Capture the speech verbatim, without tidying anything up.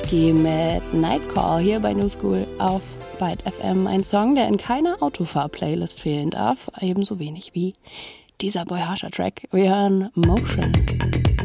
Witkowski mit Nightcall hier bei New School auf Byte F M. Ein Song, der in keiner Autofahr-Playlist fehlen darf, ebenso wenig wie dieser Boy Harsher Track. Wir hören Motion.